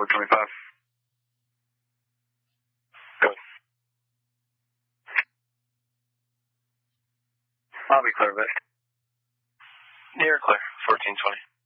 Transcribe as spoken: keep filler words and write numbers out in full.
twenty-five. Go. I'll be clear, Vic. Near clear, fourteen twenty.